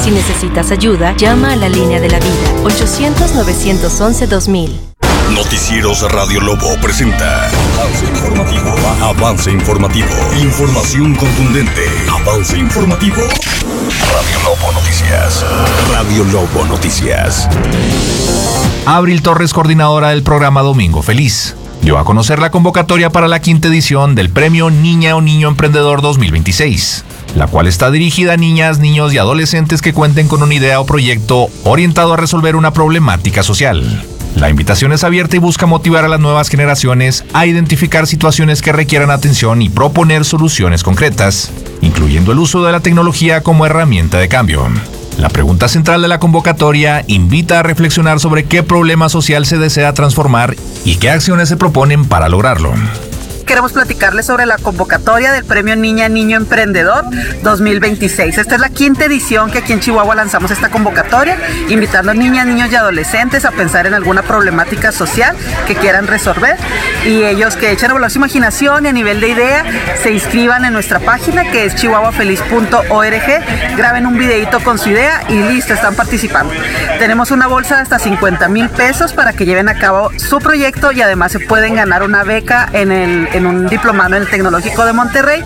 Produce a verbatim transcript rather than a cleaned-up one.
Si necesitas ayuda, llama a la línea de la vida, ochocientos, novecientos once, dos mil. Noticieros Radio Lobo presenta Avance Informativo. Avance Informativo. Información contundente. Avance Informativo. Radio Lobo Noticias. Radio Lobo Noticias. Abril Torres, coordinadora del programa Domingo Feliz, dio a conocer la convocatoria para la quinta edición del Premio Niña o Niño Emprendedor dos mil veintiséis, la cual está dirigida a niñas, niños y adolescentes que cuenten con una idea o proyecto orientado a resolver una problemática social. La invitación es abierta y busca motivar a las nuevas generaciones a identificar situaciones que requieran atención y proponer soluciones concretas, incluyendo el uso de la tecnología como herramienta de cambio. La pregunta central de la convocatoria invita a reflexionar sobre qué problema social se desea transformar y qué acciones se proponen para lograrlo. Queremos platicarles sobre la convocatoria del Premio Niña Niño Emprendedor dos mil veintiséis. Esta es la quinta edición que aquí en Chihuahua lanzamos esta convocatoria, invitando a niñas, niños y adolescentes a pensar en alguna problemática social que quieran resolver, y ellos que echen a volar su imaginación y a nivel de idea se inscriban en nuestra página, que es chihuahua feliz punto org, graben un videito con su idea y listo, están participando. Tenemos una bolsa de hasta cincuenta mil pesos para que lleven a cabo su proyecto, y además se pueden ganar una beca en el en un diplomado en el Tecnológico de Monterrey